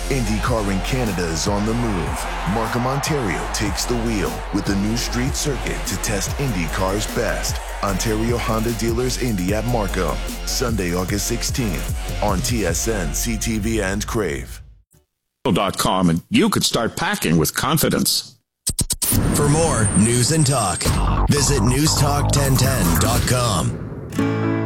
IndyCar in Canada is on the move. Markham, Ontario takes the wheel with the new street circuit to test IndyCar's best. Ontario Honda Dealers Indy at Markham, Sunday, August 16th on TSN, CTV, and Crave. .com, and you could start packing with confidence. For more news and talk, visit newstalk1010.com.